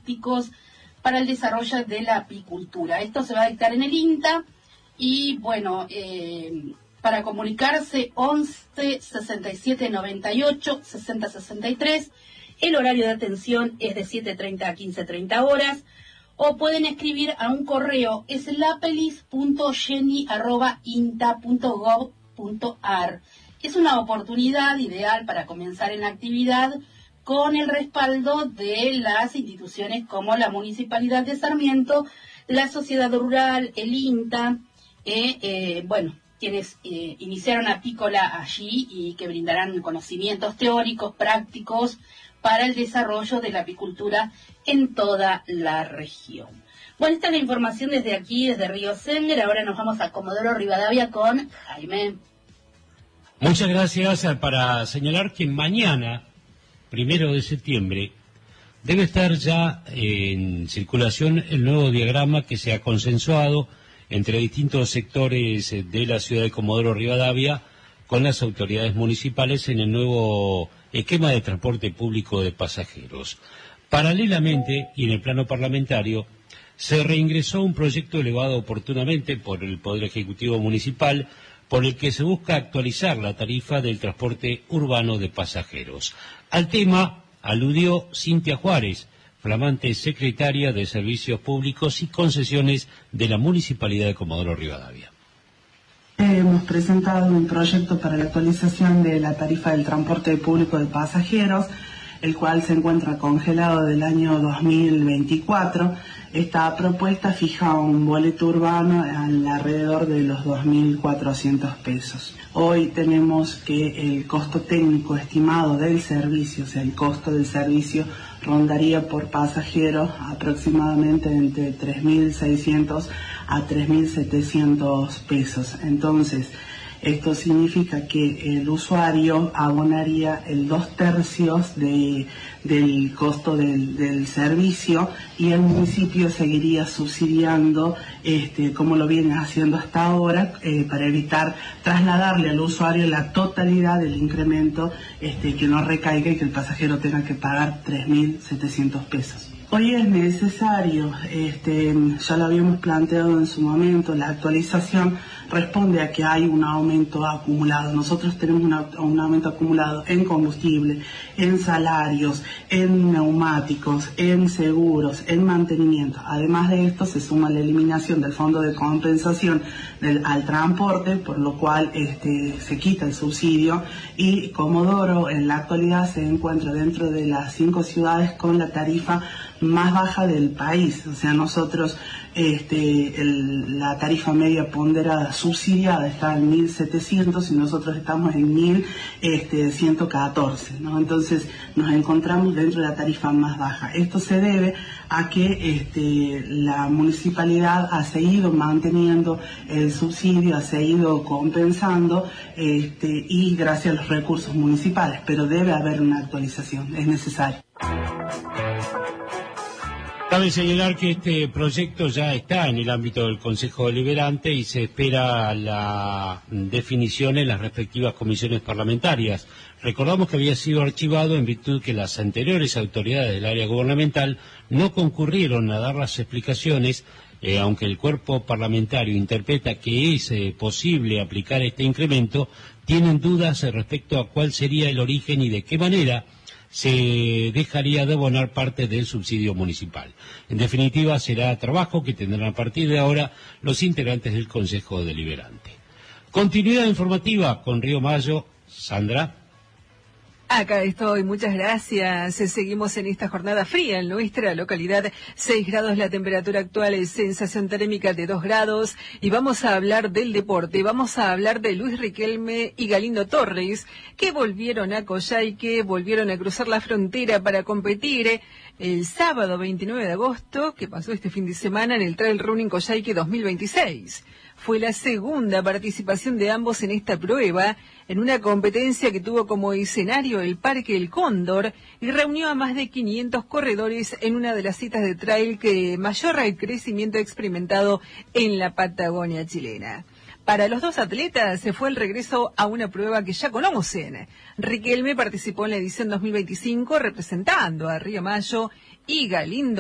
prácticos para el desarrollo de la apicultura. Esto se va a dictar en el INTA y, bueno, para comunicarse 11 67 98 60 63. El horario de atención es de 7:30 a 15:30 horas. O pueden escribir a un correo slapelis.jenny@inta.gov.ar. Es una oportunidad ideal para comenzar en la actividad con el respaldo de las instituciones como la Municipalidad de Sarmiento, la Sociedad Rural, el INTA, quienes iniciaron apícola allí y que brindarán conocimientos teóricos, prácticos, para el desarrollo de la apicultura en toda la región. Bueno, esta es la información desde aquí, desde Río Sender. Ahora nos vamos a Comodoro Rivadavia con Jaime. Muchas gracias. Para señalar que mañana, 1 de septiembre, debe estar ya en circulación el nuevo diagrama que se ha consensuado entre distintos sectores de la ciudad de Comodoro Rivadavia con las autoridades municipales en el nuevo esquema de transporte público de pasajeros. Paralelamente, y en el plano parlamentario, se reingresó un proyecto elevado oportunamente por el Poder Ejecutivo Municipal, por el que se busca actualizar la tarifa del transporte urbano de pasajeros. Al tema aludió Cintia Juárez, flamante secretaria de Servicios Públicos y Concesiones de la Municipalidad de Comodoro Rivadavia. Hemos presentado un proyecto para la actualización de la tarifa del transporte público de pasajeros, el cual se encuentra congelado del año 2024. Esta propuesta fija un boleto urbano alrededor de los 2.400 pesos. Hoy tenemos que el costo técnico estimado del servicio, o sea, el costo del servicio rondaría por pasajero aproximadamente entre 3.600 a 3.700 pesos. Entonces, esto significa que el usuario abonaría el 2/3 del costo del servicio y el municipio seguiría subsidiando, como lo viene haciendo hasta ahora, para evitar trasladarle al usuario la totalidad del incremento, que no recaiga y que el pasajero tenga que pagar 3.700 pesos. Hoy es necesario, ya lo habíamos planteado en su momento, la actualización responde a que hay un aumento acumulado. Nosotros tenemos un aumento acumulado en combustible, en salarios, en neumáticos, en seguros, en mantenimiento. Además de esto se suma la eliminación del fondo de compensación al transporte, por lo cual se quita el subsidio, y Comodoro en la actualidad se encuentra dentro de las 5 ciudades con la tarifa más baja del país. O sea, nosotros la tarifa media ponderada subsidiada está en 1.700 y nosotros estamos en 1.114, ¿no? Entonces nos encontramos dentro de la tarifa más baja. Esto se debe a que la municipalidad ha seguido manteniendo el subsidio, ha seguido compensando, y gracias a los recursos municipales, pero debe haber una actualización, es necesario. Cabe señalar que este proyecto ya está en el ámbito del Consejo Deliberante y se espera la definición en las respectivas comisiones parlamentarias. Recordamos que había sido archivado en virtud que las anteriores autoridades del área gubernamental no concurrieron a dar las explicaciones, aunque el cuerpo parlamentario interpreta que es posible aplicar este incremento, tienen dudas respecto a cuál sería el origen y de qué manera se dejaría de abonar parte del subsidio municipal. En definitiva, será trabajo que tendrán a partir de ahora los integrantes del Consejo Deliberante. Continuidad informativa con Río Mayo. Sandra. Acá estoy, muchas gracias. Seguimos en esta jornada fría en nuestra localidad. 6 grados la temperatura actual, sensación térmica de 2 grados. Y vamos a hablar del deporte. Vamos a hablar de Luis Riquelme y Galindo Torres, que volvieron a Coyhaique, volvieron a cruzar la frontera para competir el sábado 29 de agosto, que pasó este fin de semana, en el Trail Running Coyhaique 2026. Fue la segunda participación de ambos en esta prueba, en una competencia que tuvo como escenario el Parque El Cóndor y reunió a más de 500 corredores en una de las citas de trail que mayor crecimiento ha experimentado en la Patagonia chilena. Para los dos atletas se fue el regreso a una prueba que ya conocen. Riquelme participó en la edición 2025 representando a Río Mayo y Galindo